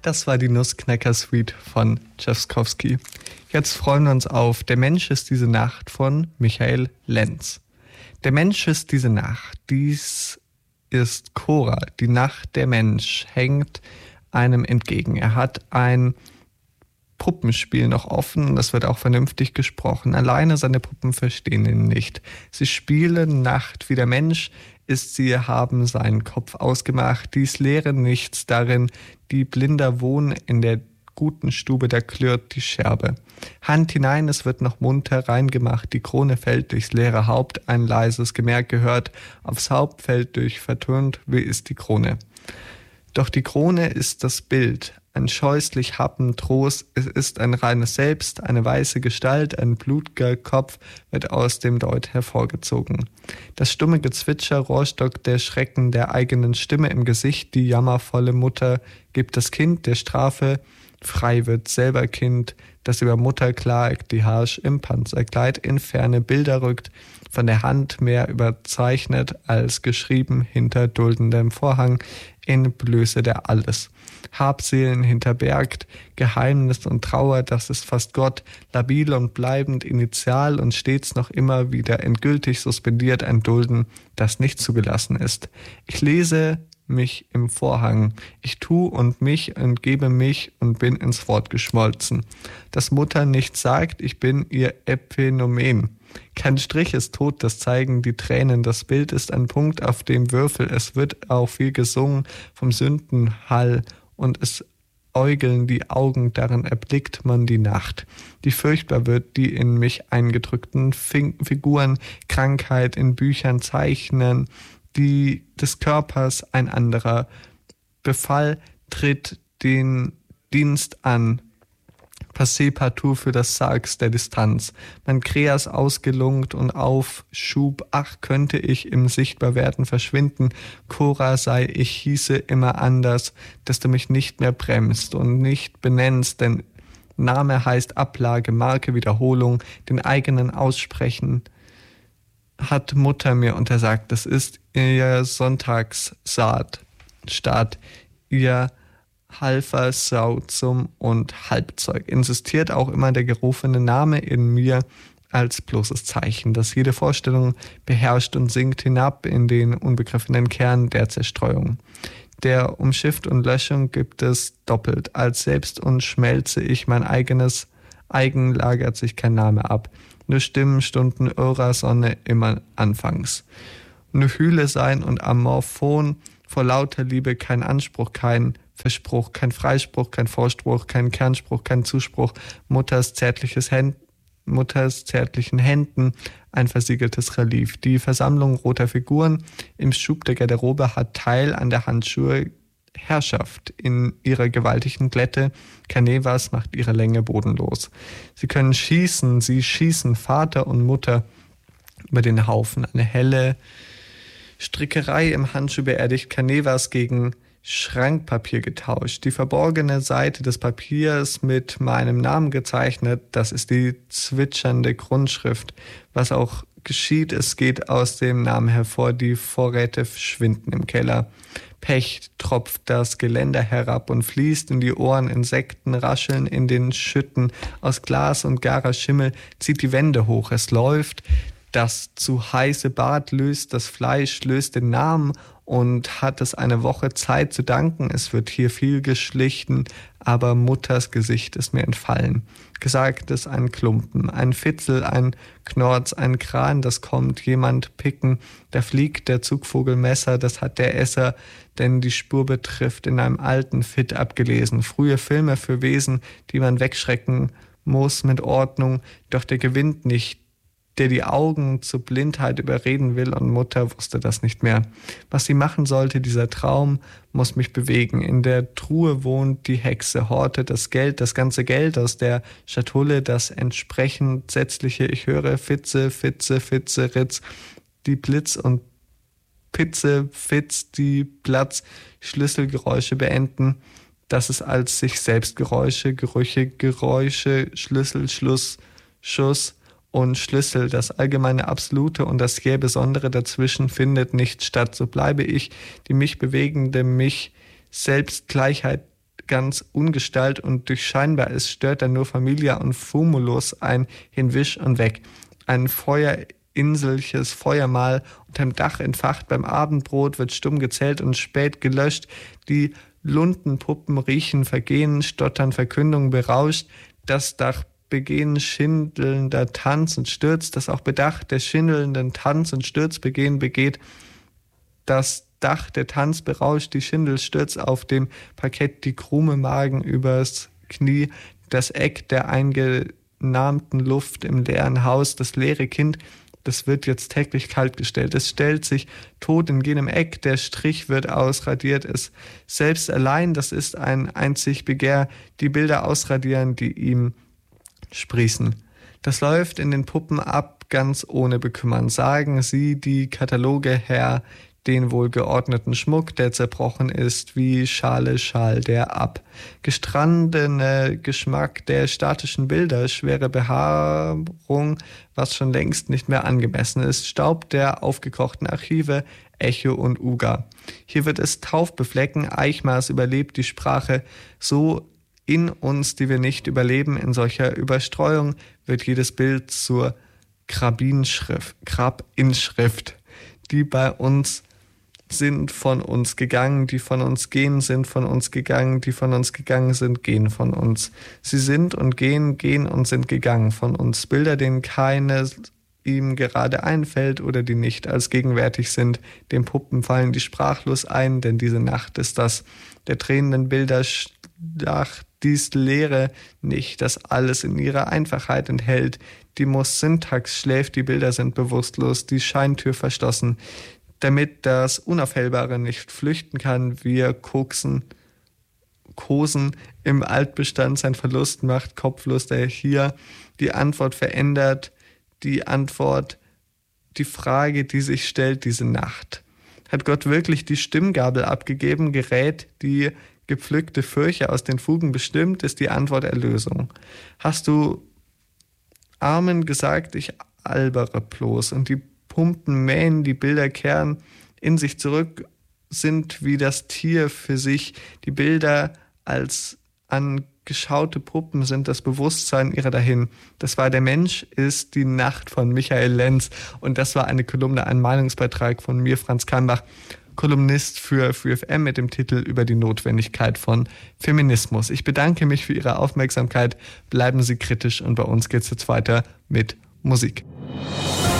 Das war die Nussknacker-Suite von Tchaikovsky. Jetzt freuen wir uns auf Der Mensch ist diese Nacht von Michael Lenz. Der Mensch ist diese Nacht. Dies ist Cora. Die Nacht der Mensch hängt einem entgegen. Er hat ein Puppenspiel noch offen und es wird auch vernünftig gesprochen. Alleine seine Puppen verstehen ihn nicht. Sie spielen Nacht wie der Mensch ist, sie haben seinen Kopf ausgemacht. Dies lehre nichts darin, die Blinder wohnen in der guten Stube, da klirrt die Scherbe. Hand hinein, es wird noch munter reingemacht, die Krone fällt durchs leere Haupt, ein leises Gemerk gehört, aufs Haupt fällt durch vertönt, wie ist die Krone. Doch die Krone ist das Bild, ein scheußlich Happen Trost, es ist ein reines Selbst, eine weiße Gestalt, ein blutger Kopf wird aus dem Deut hervorgezogen. Das stumme Gezwitscher, Rohrstock, der Schrecken der eigenen Stimme im Gesicht, die jammervolle Mutter gibt das Kind der Strafe, frei wird selber Kind, das über Mutter klagt, die harsch im Panzerkleid in ferne Bilder rückt, von der Hand mehr überzeichnet als geschrieben hinter duldendem Vorhang, in Blöße der Alles. Habseelen hinterbergt, Geheimnis und Trauer, das ist fast Gott, labil und bleibend, initial und stets noch immer wieder endgültig suspendiert ein Dulden, das nicht zugelassen ist. Ich lese mich im Vorhang, ich tu und mich und gebe mich und bin ins Wort geschmolzen. Dass Mutter nichts sagt, ich bin ihr Ephänomen. Kein Strich ist tot, das zeigen die Tränen, das Bild ist ein Punkt auf dem Würfel, es wird auch viel gesungen vom Sündenhall und es äugeln die Augen, darin erblickt man die Nacht. Die furchtbar wird, die in mich eingedrückten Figuren, Krankheit in Büchern zeichnen, die des Körpers ein anderer Befall tritt den Dienst an. Passé partout für das Sargs der Distanz. Mein Kreas ausgelungt und Aufschub, ach, könnte ich im Sichtbarwerden verschwinden. Cora sei ich hieße immer anders, dass du mich nicht mehr bremst und nicht benennst, denn Name heißt Ablage, Marke, Wiederholung, den eigenen Aussprechen hat Mutter mir untersagt. Das ist ihr Sonntagssaat, statt ihr Halfersauzum und Halbzeug. Insistiert auch immer der gerufene Name in mir als bloßes Zeichen, das jede Vorstellung beherrscht und sinkt hinab in den unbegriffenen Kern der Zerstreuung. Der Umschifft und Löschung gibt es doppelt. Als selbst und schmelze ich mein eigenes Eigen, lagert sich kein Name ab. Nur Stimmen, Stunden irrer Sonne immer anfangs. Nur Hühle sein und Amorphon, vor lauter Liebe kein Anspruch, kein Verspruch, kein Freispruch, kein Vorspruch, kein Kernspruch, kein Zuspruch, Mutters zärtlichen Händen, ein versiegeltes Relief. Die Versammlung roter Figuren im Schub der Garderobe hat Teil an der Handschuhe Herrschaft in ihrer gewaltigen Glätte. Canevas macht ihre Länge bodenlos. Sie können schießen, sie schießen Vater und Mutter über den Haufen. Eine helle Strickerei im Handschuh beerdigt Canevas gegen Schrankpapier getauscht. Die verborgene Seite des Papiers mit meinem Namen gezeichnet, das ist die zwitschernde Grundschrift. Was auch geschieht, es geht aus dem Namen hervor, die Vorräte schwinden im Keller. Pech tropft das Geländer herab und fließt in die Ohren, Insekten rascheln in den Schütten, aus Glas und garer Schimmel zieht die Wände hoch, es läuft, das zu heiße Bad löst das Fleisch, löst den Namen und hat es eine Woche Zeit zu danken. Es wird hier viel geschlichen, aber Mutters Gesicht ist mir entfallen. Gesagt ist ein Klumpen, ein Fitzel, ein Knorz, ein Kran, das kommt jemand picken. Da fliegt der Zugvogelmesser, das hat der Esser, denn die Spur betrifft in einem alten Fit abgelesen. Frühe Filme für Wesen, die man wegschrecken muss mit Ordnung, doch der gewinnt nicht, der die Augen zur Blindheit überreden will, und Mutter wusste das nicht mehr. Was sie machen sollte, dieser Traum, muss mich bewegen. In der Truhe wohnt die Hexe, hortet das Geld, das ganze Geld aus der Schatulle, das entsprechend Sätzliche. Ich höre Fitze, Fitze, Fitze, Ritz, die Blitz und Pitze, Fitz, die Platz, Schlüsselgeräusche beenden. Das ist als sich selbst Geräusche, Gerüche, Geräusche, Schlüssel, Schluss, Schuss und Schlüssel, das allgemeine Absolute und das jäh Besondere dazwischen findet nicht statt. So bleibe ich, die mich bewegende mich selbst Gleichheit ganz ungestalt und durchscheinbar ist, stört dann nur Familia und Fumulus ein Hinwisch und weg. Ein feuerinselches Feuermahl unterm Dach entfacht, beim Abendbrot wird stumm gezählt und spät gelöscht, die Lundenpuppen riechen Vergehen, stottern Verkündung berauscht, das Dach begehen schindelnder Tanz und Stürz, das auch Bedacht der schindelnden Tanz und Stürz begeht, das Dach der Tanz berauscht, die Schindel stürzt auf dem Parkett, die krume Magen übers Knie, das Eck der eingenahmten Luft im leeren Haus, das leere Kind, das wird jetzt täglich kaltgestellt. Es stellt sich tot in jenem Eck, der Strich wird ausradiert. Es selbst allein, das ist ein einzig Begehr, die Bilder ausradieren, die ihm sprießen. Das läuft in den Puppen ab, ganz ohne Bekümmern. Sagen sie die Kataloge her, den wohlgeordneten Schmuck, der zerbrochen ist, wie Schal der ab. Gestrandene Geschmack der statischen Bilder, schwere Behaarung, was schon längst nicht mehr angemessen ist, Staub der aufgekochten Archive, Echo und Uga. Hier wird es taufbeflecken, Eichmaß überlebt die Sprache, so in uns, die wir nicht überleben, in solcher Überstreuung wird jedes Bild zur Grabinschrift, die bei uns sind von uns gegangen, die von uns gehen, sind von uns gegangen, die von uns gegangen sind, gehen von uns. Sie sind und gehen, gehen und sind gegangen von uns. Bilder, denen keine ihm gerade einfällt oder die nicht als gegenwärtig sind. Den Puppen fallen die sprachlos ein, denn diese Nacht ist das der tränenden Bilder Dach, dies Leere nicht, das alles in ihrer Einfachheit enthält. Die Muss-Syntax schläft, die Bilder sind bewusstlos, die Scheintür verschlossen, damit das Unaufhellbare nicht flüchten kann. Wir kosen im Altbestand, sein Verlust macht kopflos, der hier die Antwort verändert, die Antwort, die Frage, die sich stellt, diese Nacht. Hat Gott wirklich die Stimmgabel abgegeben, gerät die gepflückte Furche aus den Fugen bestimmt, ist die Antwort Erlösung. Hast du Armen gesagt, ich albere bloß, und die Pumpen mähen, die Bilder kehren in sich zurück, sind wie das Tier für sich. Die Bilder als angeschaute Puppen sind das Bewusstsein ihrer dahin. Das war der Mensch, ist die Nacht von Michael Lenz. Und das war eine Kolumne, ein Meinungsbeitrag von mir, Franz Keimbach, Kolumnist für FM mit dem Titel über die Notwendigkeit von Feminismus. Ich bedanke mich für Ihre Aufmerksamkeit. Bleiben Sie kritisch und bei uns geht es jetzt weiter mit Musik.